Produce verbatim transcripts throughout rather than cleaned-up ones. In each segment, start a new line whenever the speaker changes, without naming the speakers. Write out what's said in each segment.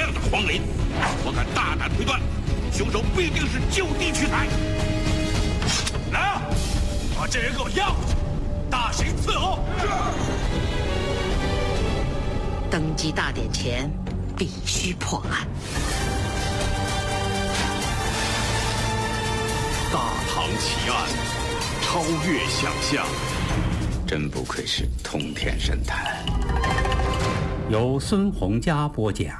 样的狂人，我敢大胆推断，凶手必定是就地取材。来啊，把这人给我押回去，大刑伺候。
登基大典前，必须破案。
大唐奇案，超越想象。
真不愧是通天神探。
由孙洪佳播讲。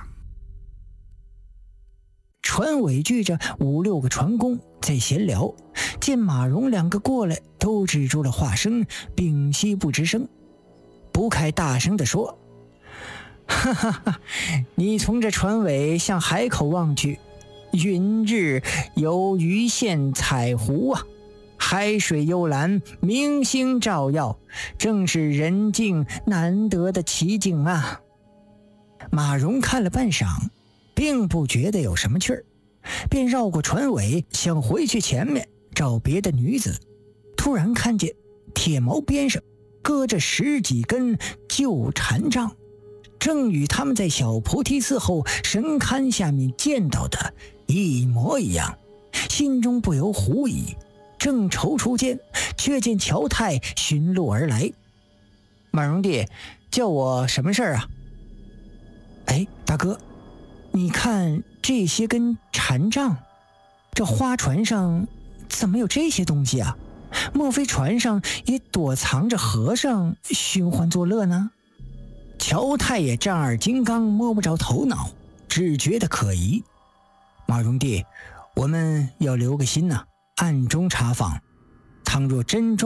船尾聚着五六个船工在闲聊，见马蓉两个过来，都止住了话声，屏息不吱声。卜凯大声地说：哈哈哈，你从这船尾向海口望去，云日有鱼线彩湖啊，海水幽蓝，明星照耀，正是人境难得的奇景啊。马蓉看了半晌，并不觉得有什么趣儿，便绕过船尾，想回去前面找别的女子。突然看见铁锚边上搁着十几根旧禅杖，正与他们在小菩提寺后神龛下面见到的一模一样，心中不由狐疑。正踌躇间，却见乔太寻路而来。马蓉弟，叫我什么事儿啊？哎，大哥，你看这些根禅杖，这花船上怎么有这些东西啊？莫非船上也躲藏着和尚寻欢作乐呢？乔太也丈二金刚，摸不着头脑，只觉得可疑。马蓉弟，我们要留个心呐、啊，暗中查访，倘若真撞